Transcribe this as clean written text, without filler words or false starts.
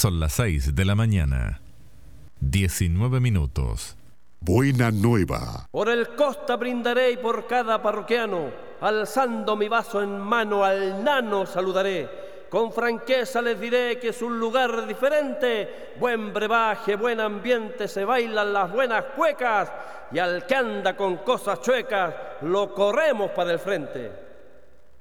Son las 6 de la mañana, 19 minutos. Buena nueva. Por el Costa brindaré y por cada parroquiano, alzando mi vaso en mano al nano saludaré. Con franqueza les diré que es un lugar diferente, buen brebaje, buen ambiente, se bailan las buenas cuecas y al que anda con cosas chuecas lo corremos para el frente.